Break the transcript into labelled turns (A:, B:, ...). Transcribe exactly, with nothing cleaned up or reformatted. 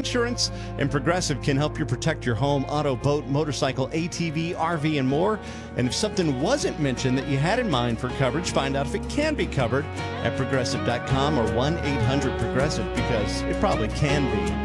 A: insurance, and Progressive can help you protect your home, auto, boat, motorcycle, A T V, R V, and more. And if something wasn't mentioned that you had in mind for coverage, find out if it can be covered at progressive dot com or one eight hundred progressive, because it probably can be.